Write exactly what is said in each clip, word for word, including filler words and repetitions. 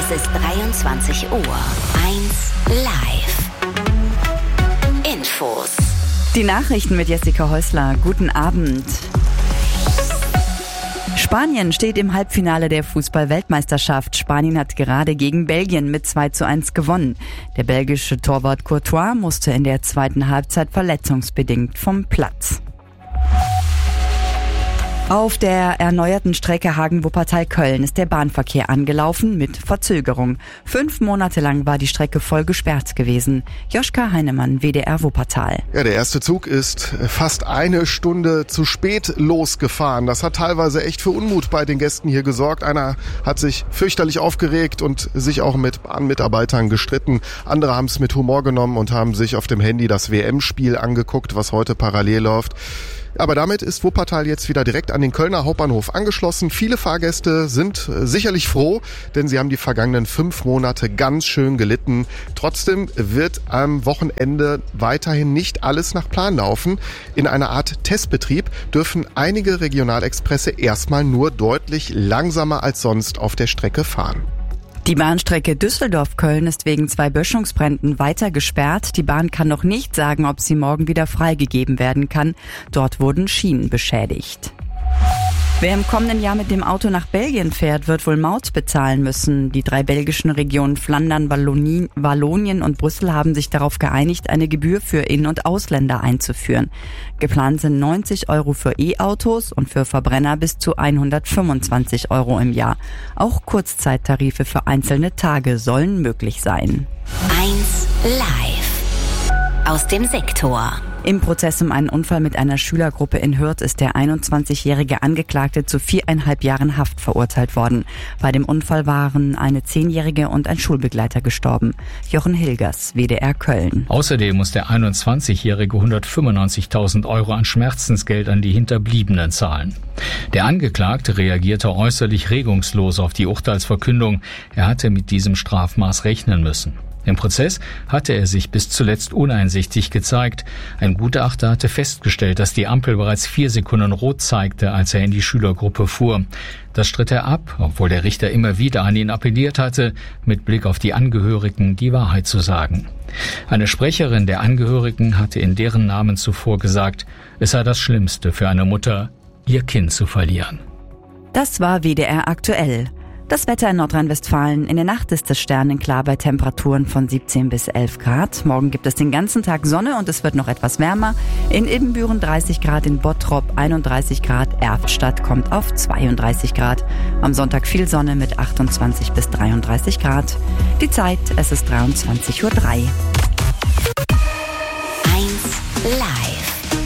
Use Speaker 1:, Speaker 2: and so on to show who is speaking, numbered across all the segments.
Speaker 1: Es ist dreiundzwanzig Uhr. eins live. Infos.
Speaker 2: Die Nachrichten mit Jessica Häusler. Guten Abend. Spanien steht im Halbfinale der Fußball-Weltmeisterschaft. Spanien hat gerade gegen Belgien mit zwei zu eins gewonnen. Der belgische Torwart Courtois musste in der zweiten Halbzeit verletzungsbedingt vom Platz. Auf der erneuerten Strecke Hagen-Wuppertal-Köln ist der Bahnverkehr angelaufen mit Verzögerung. Fünf Monate lang war die Strecke voll gesperrt gewesen. Joschka Heinemann, W D R Wuppertal.
Speaker 3: Ja, der erste Zug ist fast eine Stunde zu spät losgefahren. Das hat teilweise echt für Unmut bei den Gästen hier gesorgt. Einer hat sich fürchterlich aufgeregt und sich auch mit Bahnmitarbeitern gestritten. Andere haben es mit Humor genommen und haben sich auf dem Handy das W M-Spiel angeguckt, was heute parallel läuft. Aber damit ist Wuppertal jetzt wieder direkt an den Kölner Hauptbahnhof angeschlossen. Viele Fahrgäste sind sicherlich froh, denn sie haben die vergangenen fünf Monate ganz schön gelitten. Trotzdem wird am Wochenende weiterhin nicht alles nach Plan laufen. In einer Art Testbetrieb dürfen einige Regionalexpresse erstmal nur deutlich langsamer als sonst auf der Strecke fahren.
Speaker 2: Die Bahnstrecke Düsseldorf-Köln ist wegen zwei Böschungsbränden weiter gesperrt. Die Bahn kann noch nicht sagen, ob sie morgen wieder freigegeben werden kann. Dort wurden Schienen beschädigt. Wer im kommenden Jahr mit dem Auto nach Belgien fährt, wird wohl Maut bezahlen müssen. Die drei belgischen Regionen Flandern, Wallonien, Wallonien und Brüssel haben sich darauf geeinigt, eine Gebühr für In- und Ausländer einzuführen. Geplant sind neunzig Euro für E-Autos und für Verbrenner bis zu hundertfünfundzwanzig Euro im Jahr. Auch Kurzzeittarife für einzelne Tage sollen möglich sein.
Speaker 1: eins live. Aus dem Sektor.
Speaker 2: Im Prozess um einen Unfall mit einer Schülergruppe in Hürth ist der einundzwanzigjährige Angeklagte zu viereinhalb Jahren Haft verurteilt worden. Bei dem Unfall waren eine Zehnjährige und ein Schulbegleiter gestorben. Jochen Hilgers, W D R Köln.
Speaker 4: Außerdem muss der einundzwanzigjährige hundertfünfundneunzigtausend Euro an Schmerzensgeld an die Hinterbliebenen zahlen. Der Angeklagte reagierte äußerlich regungslos auf die Urteilsverkündung. Er hatte mit diesem Strafmaß rechnen müssen. Im Prozess hatte er sich bis zuletzt uneinsichtig gezeigt. Ein Gutachter hatte festgestellt, dass die Ampel bereits vier Sekunden rot zeigte, als er in die Schülergruppe fuhr. Das stritt er ab, obwohl der Richter immer wieder an ihn appelliert hatte, mit Blick auf die Angehörigen die Wahrheit zu sagen. Eine Sprecherin der Angehörigen hatte in deren Namen zuvor gesagt, es sei das Schlimmste für eine Mutter, ihr Kind zu verlieren.
Speaker 2: Das war W D R aktuell. Das Wetter in Nordrhein-Westfalen. In der Nacht ist es sternenklar bei Temperaturen von siebzehn bis elf Grad. Morgen gibt es den ganzen Tag Sonne und es wird noch etwas wärmer. In Ibbenbüren dreißig Grad, in Bottrop einunddreißig Grad, Erftstadt kommt auf zweiunddreißig Grad. Am Sonntag viel Sonne mit achtundzwanzig bis dreiunddreißig Grad. Die Zeit, es ist dreiundzwanzig Uhr drei.
Speaker 1: eins live.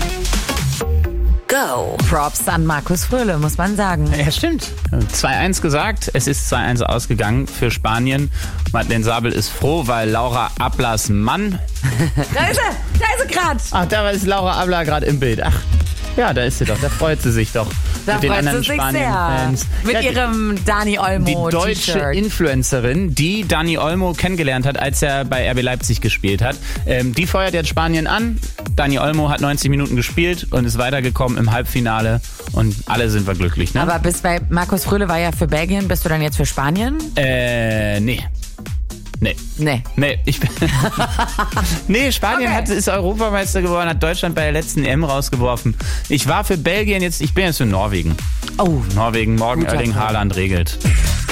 Speaker 1: Go.
Speaker 5: Props an Markus Fröhle, muss man sagen.
Speaker 6: Ja, stimmt. zwei eins gesagt, es ist zwei eins ausgegangen für Spanien. Madeleine Sabel ist froh, weil Laura Ablers Mann...
Speaker 5: Da ist er, da ist er gerade.
Speaker 6: Ach, da ist Laura Abler gerade im Bild. Ach, ja, da ist sie doch, da freut sie sich doch.
Speaker 5: Da
Speaker 6: mit den
Speaker 5: freut
Speaker 6: anderen
Speaker 5: sie sich
Speaker 6: Spanien-Fans.
Speaker 5: sehr. Mit
Speaker 6: Ja, die-
Speaker 5: ihrem Dani Olmo
Speaker 6: Die deutsche
Speaker 5: T-Shirt.
Speaker 6: Influencerin, die Dani Olmo kennengelernt hat, als er bei R B Leipzig gespielt hat, ähm, die feuert jetzt Spanien an. Dani Olmo hat neunzig Minuten gespielt und ist weitergekommen im Halbfinale und alle sind wir glücklich, ne?
Speaker 5: Aber bis bei Markus Fröhle war ja für Belgien, bist du dann jetzt für Spanien?
Speaker 6: äh, nee. Nee.
Speaker 5: Nee.
Speaker 6: Nee, ich bin Nee, Spanien
Speaker 5: Okay.
Speaker 6: hat, ist Europameister geworden, hat Deutschland bei der letzten E M rausgeworfen. Ich war für Belgien jetzt, ich bin jetzt für Norwegen.
Speaker 5: Oh,
Speaker 6: Norwegen, morgen
Speaker 5: Guter
Speaker 6: Erling
Speaker 5: Plan.
Speaker 6: Haaland regelt.